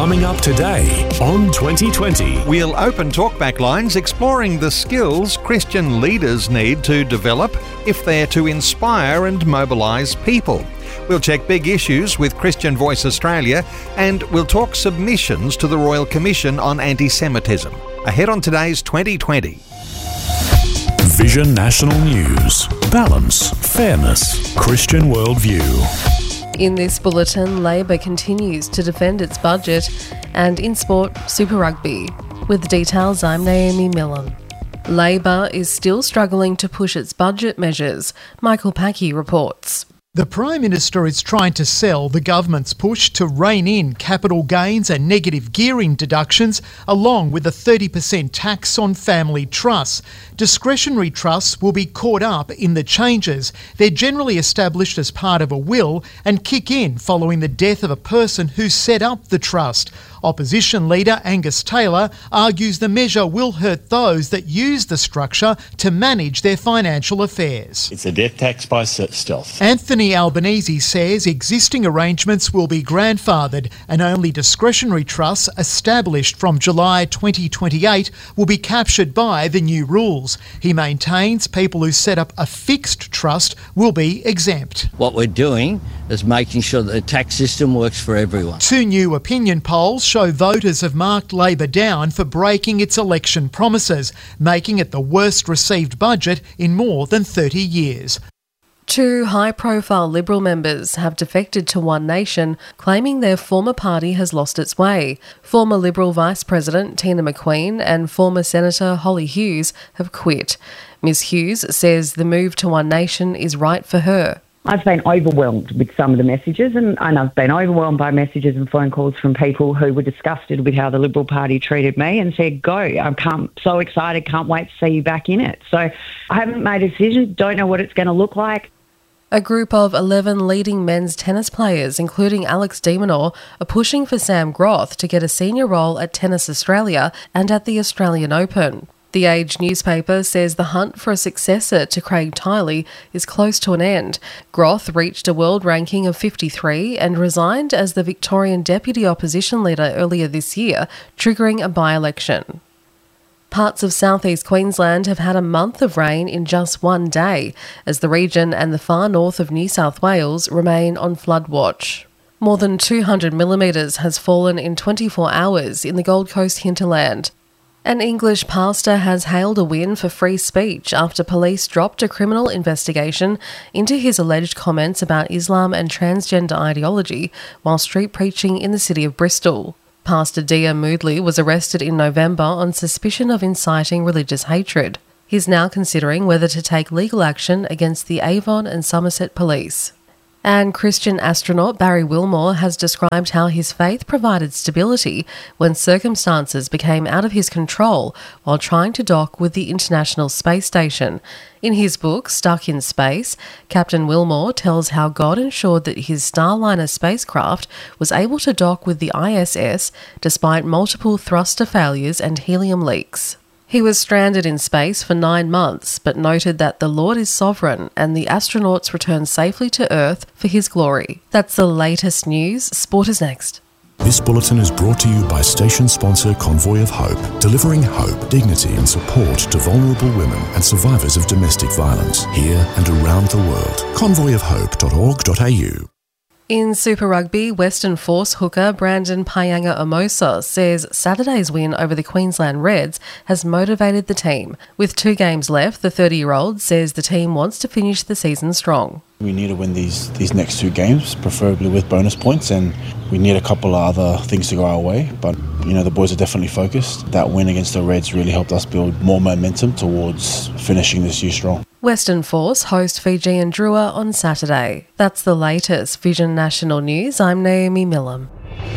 Coming up today on 2020. We'll open talkback lines exploring the skills Christian leaders need to develop if they're to inspire and mobilise people. We'll check big issues with Christian Voice Australia, and we'll talk submissions to the Royal Commission on Anti-Semitism. Ahead on today's 2020. Vision National News. Balance, fairness, Christian worldview. In this bulletin, Labor continues to defend its budget, and in sport, Super Rugby. With the details, I'm Naomi Millen. Labor is still struggling to push its budget measures. Michael Packey reports. The Prime Minister is trying to sell the government's push to rein in capital gains and negative gearing deductions, along with a 30% tax on family trusts. Discretionary trusts will be caught up in the changes. They're generally established as part of a will and kick in following the death of a person who set up the trust. Opposition leader Angus Taylor argues the measure will hurt those that use the structure to manage their financial affairs. It's a death tax by stealth. Anthony Albanese says existing arrangements will be grandfathered and only discretionary trusts established from July 2028 will be captured by the new rules. He maintains people who set up a fixed trust will be exempt. What we're doing is making sure that the tax system works for everyone. Two new opinion polls show voters have marked Labor down for breaking its election promises, making it the worst received budget in more than 30 years. Two high-profile Liberal members have defected to One Nation, claiming their former party has lost its way. Former Liberal Vice President Tina McQueen and former Senator Holly Hughes have quit. Ms Hughes says the move to One Nation is right for her. I've been overwhelmed with some of the messages and I've been overwhelmed by messages and phone calls from people who were disgusted with how the Liberal Party treated me and said, go, I'm so excited, can't wait to see you back in it. So I haven't made a decision, don't know what it's going to look like. A group of 11 leading men's tennis players, including Alex de Minaur, are pushing for Sam Groth to get a senior role at Tennis Australia and at the Australian Open. The Age newspaper says the hunt for a successor to Craig Tiley is close to an end. Groth reached a world ranking of 53 and resigned as the Victorian Deputy Opposition Leader earlier this year, triggering a by-election. Parts of southeast Queensland have had a month of rain in just one day, as the region and the far north of New South Wales remain on flood watch. More than 200 millimetres has fallen in 24 hours in the Gold Coast hinterland. An English pastor has hailed a win for free speech after police dropped a criminal investigation into his alleged comments about Islam and transgender ideology while street preaching in the city of Bristol. Pastor Dia Moodley was arrested in November on suspicion of inciting religious hatred. He's now considering whether to take legal action against the Avon and Somerset police. And Christian astronaut Barry Wilmore has described how his faith provided stability when circumstances became out of his control while trying to dock with the International Space Station. In his book, Stuck in Space, Captain Wilmore tells how God ensured that his Starliner spacecraft was able to dock with the ISS despite multiple thruster failures and helium leaks. He was stranded in space for 9 months, but noted that the Lord is sovereign and the astronauts return safely to Earth for his glory. That's the latest news. Sport is next. This bulletin is brought to you by station sponsor Convoy of Hope, delivering hope, dignity and support to vulnerable women and survivors of domestic violence, here and around the world. convoyofhope.org.au. In Super Rugby, Western Force hooker Brandon Payanga-Amosa says Saturday's win over the Queensland Reds has motivated the team. With 2 games left, the 30-year-old says the team wants to finish the season strong. We need to win these next 2 games, preferably with bonus points, and we need a couple of other things to go our way. But, the boys are definitely focused. That win against the Reds really helped us build more momentum towards finishing this year strong. Western Force host Fiji and Drua on Saturday. That's the latest Vision National News. I'm Naomi Millen.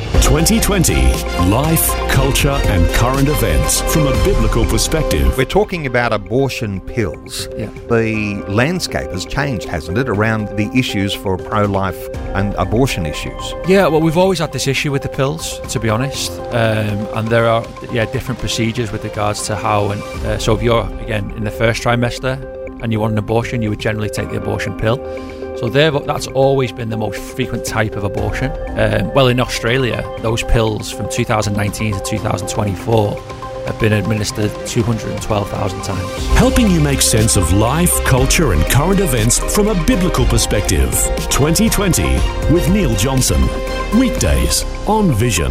2020. Life, culture and current events from a biblical perspective. We're talking about abortion pills. Yeah. The landscape has changed, hasn't it, around the issues for pro-life and abortion issues? Yeah, well, we've always had this issue with the pills, to be honest. And there are different procedures with regards to how. And so if you're, again, in the first trimester and you want an abortion, you would generally take the abortion pill. So that's always been the most frequent type of abortion. Well, in Australia, those pills from 2019 to 2024 have been administered 212,000 times. Helping you make sense of life, culture and current events from a biblical perspective. 2020 with Neil Johnson. Weekdays on Vision.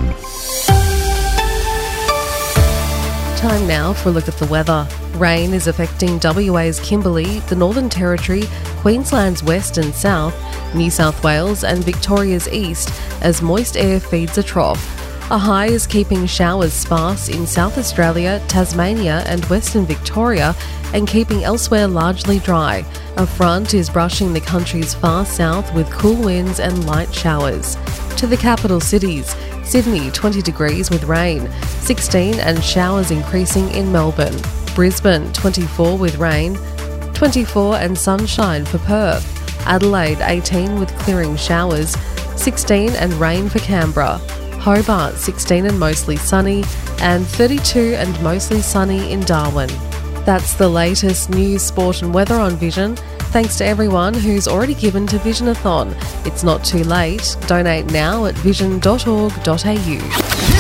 Time now for a look at the weather. Rain is affecting WA's Kimberley, the Northern Territory, Queensland's west and south, New South Wales and Victoria's east as moist air feeds a trough. A high is keeping showers sparse in South Australia, Tasmania and Western Victoria and keeping elsewhere largely dry. A front is brushing the country's far south with cool winds and light showers. To the capital cities, Sydney 20 degrees with rain, 16 and showers increasing in Melbourne. Brisbane 24 with rain, 24 and sunshine for Perth. Adelaide 18 with clearing showers, 16 and rain for Canberra. Hobart 16 and mostly sunny, and 32 and mostly sunny in Darwin. That's the latest news, sport and weather on Vision. Thanks to everyone who's already given to Visionathon. It's not too late. Donate now at vision.org.au.